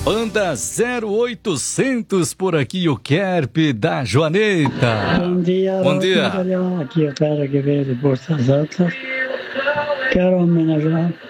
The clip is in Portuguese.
Banda 0800 por aqui, o Kerp da Joaneta. Bom dia. Bom dia. Aqui eu quero que veio de Bolsas Altas. Quero homenagear